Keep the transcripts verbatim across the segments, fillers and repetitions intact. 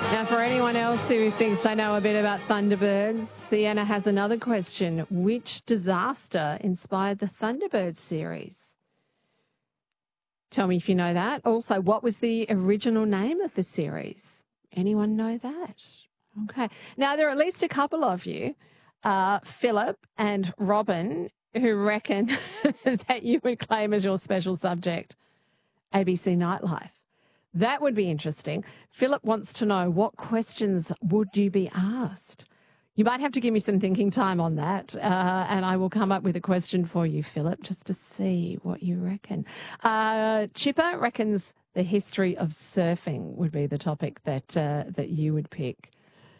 Now, for anyone else who thinks they know a bit about Thunderbirds, Sienna has another question. Which disaster inspired the Thunderbirds series? Tell me if you know that. Also, what was the original name of the series? Anyone know that? Okay. Now, there are at least a couple of you, uh, Philip and Robin, who reckon that you would claim as your special subject A B C Nightlife. That would be interesting. Philip wants to know, what questions would you be asked? You might have to give me some thinking time on that, uh, and I will come up with a question for you, Philip, just to see what you reckon. Uh, Chipper reckons the history of surfing would be the topic that uh, that you would pick.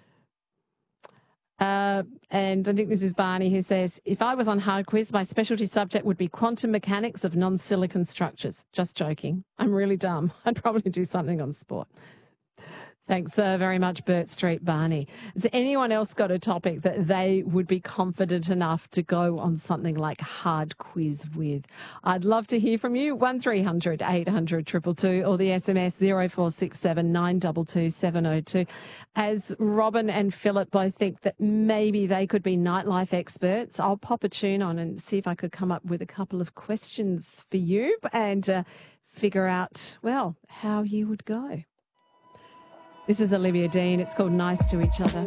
Uh, and I think this is Barney who says, if I was on Hard Quiz, my specialty subject would be quantum mechanics of non-silicon structures. Just joking. I'm really dumb. I'd probably do something on sport. Thanks uh, very much, Burt Street Barney. Has anyone else got a topic that they would be confident enough to go on something like Hard Quiz with? I'd love to hear from you. one three hundred eight hundred two two two or the S M S zero four six seven nine two two seven zero two. As Robin and Philip both think that maybe they could be nightlife experts, I'll pop a tune on and see if I could come up with a couple of questions for you and uh, figure out, well, how you would go. This is Olivia Dean. It's called Nice to Each Other.